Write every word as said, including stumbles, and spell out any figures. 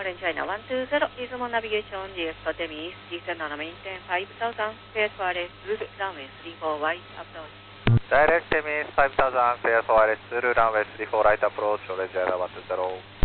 Orange China one two zero, Gizmo Navigation, G X Totemi, descend on maintain five thousand, clear to R S, through runway three four right approach. Direct Temis five thousand, clear for R S through runway three four right approach, Orange China one two zero.